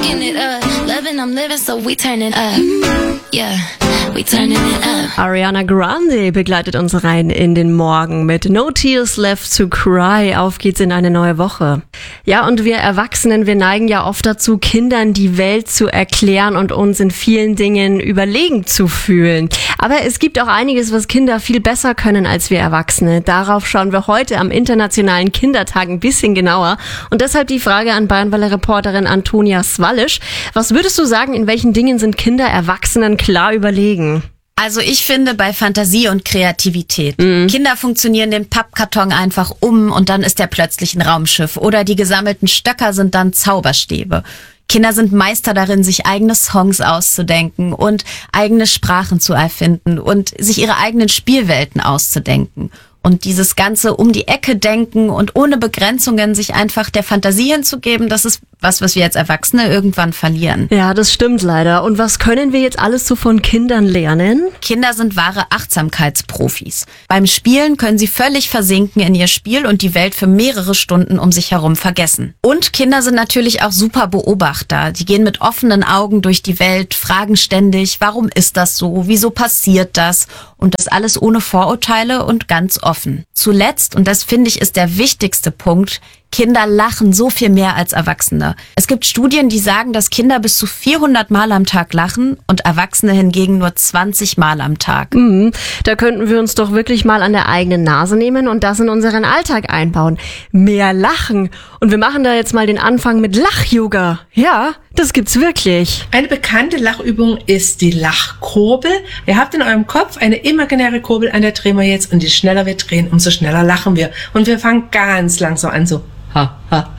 Rocking it up, loving, I'm living, so we turn it up. Yeah, we turning it up. Ariana Grande begleitet uns rein in den Morgen mit No Tears Left to Cry. Auf geht's in eine neue Woche. Ja, und wir Erwachsenen, wir neigen ja oft dazu, Kindern die Welt zu erklären und uns in vielen Dingen überlegen zu fühlen. Aber es gibt auch einiges, was Kinder viel besser können als wir Erwachsene. Darauf schauen wir heute am Internationalen Kindertag ein bisschen genauer. Und deshalb die Frage an Bayernwelle-Reporterin Antonia Swallisch. Was würdest du sagen, in welchen Dingen sind Kinder Erwachsenen klar überlegen? Also ich finde bei Fantasie und Kreativität. Kinder funktionieren den Pappkarton einfach um und dann ist der plötzlich ein Raumschiff. Oder die gesammelten Stöcker sind dann Zauberstäbe. Kinder sind Meister darin, sich eigene Songs auszudenken und eigene Sprachen zu erfinden und sich ihre eigenen Spielwelten auszudenken. Und dieses ganze um die Ecke denken und ohne Begrenzungen sich einfach der Fantasie hinzugeben, das ist was wir als Erwachsene irgendwann verlieren. Ja, das stimmt leider. Und was können wir jetzt alles so von Kindern lernen? Kinder sind wahre Achtsamkeitsprofis. Beim Spielen können sie völlig versinken in ihr Spiel und die Welt für mehrere Stunden um sich herum vergessen. Und Kinder sind natürlich auch super Beobachter. Die gehen mit offenen Augen durch die Welt, fragen ständig, warum ist das so? Wieso passiert das? Und das alles ohne Vorurteile und ganz offen. Zuletzt, und das finde ich ist der wichtigste Punkt, Kinder lachen so viel mehr als Erwachsene. Es gibt Studien, die sagen, dass Kinder bis zu 400 Mal am Tag lachen und Erwachsene hingegen nur 20 Mal am Tag. Da könnten wir uns doch wirklich mal an der eigenen Nase nehmen und das in unseren Alltag einbauen. Mehr lachen. Und wir machen da jetzt mal den Anfang mit Lach-Yoga. Ja, das gibt's wirklich. Eine bekannte Lachübung ist die Lachkurbel. Ihr habt in eurem Kopf eine imaginäre Kurbel, an der drehen wir jetzt und je schneller wir drehen, umso schneller lachen wir. Und wir fangen ganz langsam an, so ha, ha,